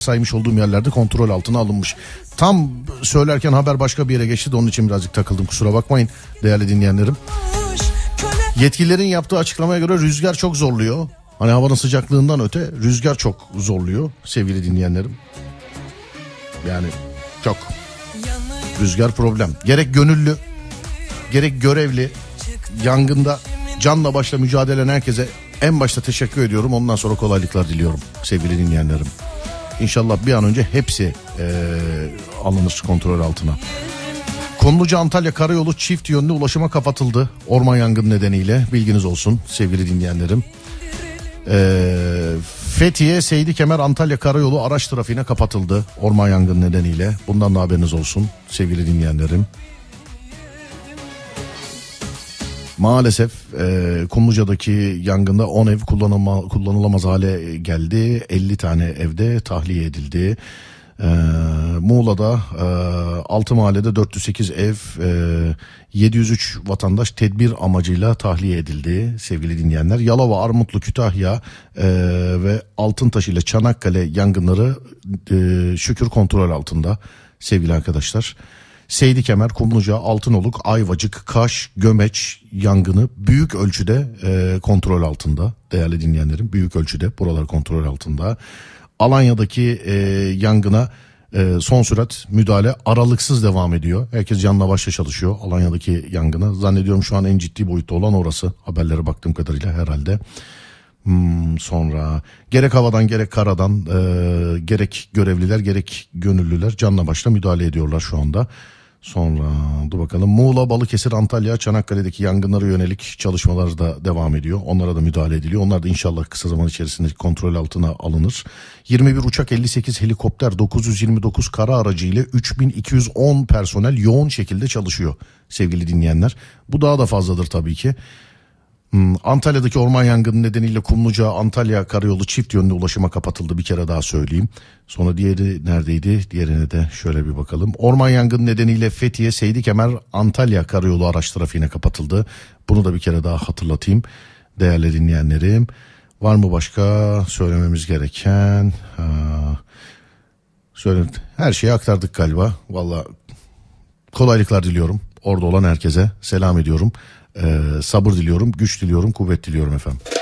saymış olduğum yerlerde kontrol altına alınmış. Tam söylerken haber başka bir yere geçti de onun için birazcık takıldım, kusura bakmayın değerli dinleyenlerim. Yetkililerin yaptığı açıklamaya göre rüzgar çok zorluyor. Hani havanın sıcaklığından öte rüzgar çok zorluyor sevgili dinleyenlerim. Yani çok. Rüzgar problem. Gerek gönüllü, gerek görevli, yangında canla başla mücadele eden herkese en başta teşekkür ediyorum. Ondan sonra kolaylıklar diliyorum sevgili dinleyenlerim. İnşallah bir an önce hepsi alınır kontrol altına. Konluca Antalya Karayolu çift yönlü ulaşıma kapatıldı orman yangını nedeniyle, bilginiz olsun sevgili dinleyenlerim. Fethiye Seydi Kemer Antalya Karayolu araç trafiğine kapatıldı orman yangını nedeniyle. Bundan da haberiniz olsun sevgili dinleyenlerim. Maalesef Kumluca'daki yangında 10 ev kullanılamaz hale geldi. 50 tane evde tahliye edildi. Muğla'da 6 mahallede 408 ev, 703 vatandaş tedbir amacıyla tahliye edildi sevgili dinleyenler. Yalova, Armutlu, Kütahya ve Altıntaş ile Çanakkale yangınları şükür kontrol altında sevgili arkadaşlar. Seydi Kemer, Kumluca, Altınoluk, Ayvacık, Kaş, Gömeç yangını büyük ölçüde kontrol altında değerli dinleyenlerim. Büyük ölçüde buralar kontrol altında. Alanya'daki yangına son sürat müdahale aralıksız devam ediyor. Herkes canla başla çalışıyor Alanya'daki yangına. Zannediyorum şu an en ciddi boyutta olan orası. Haberlere baktığım kadarıyla herhalde. Sonra gerek havadan gerek karadan gerek görevliler gerek gönüllüler canla başla müdahale ediyorlar şu anda. Sonra dur bakalım, Muğla, Balıkesir, Antalya, Çanakkale'deki yangınlara yönelik çalışmalar da devam ediyor. Onlara da müdahale ediliyor. Onlar da inşallah kısa zaman içerisinde kontrol altına alınır. 21 uçak, 58 helikopter, 929 kara aracı ile 3210 personel yoğun şekilde çalışıyor sevgili dinleyenler. Bu daha da fazladır tabii ki. Antalya'daki orman yangını nedeniyle Kumluca Antalya Karayolu çift yönlü ulaşıma kapatıldı, bir kere daha söyleyeyim. Sonra diğeri neredeydi? Diğerine de şöyle bir bakalım. Orman yangını nedeniyle Fethiye Seydi Kemer Antalya Karayolu araç trafiğine kapatıldı. Bunu da bir kere daha hatırlatayım değerli dinleyenlerim. Var mı başka söylememiz gereken? Her şeyi aktardık galiba. Vallahi kolaylıklar diliyorum. Orada olan herkese selam ediyorum. Sabır diliyorum, güç diliyorum, kuvvet diliyorum efendim.